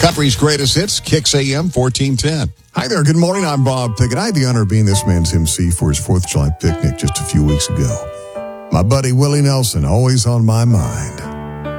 Country's greatest hits, Kicks AM 1410. Hi there, good morning. I'm Bob Pickett. I had the honor of being this man's MC for his 4th of July picnic just a few weeks ago. My buddy Willie Nelson, always on my mind.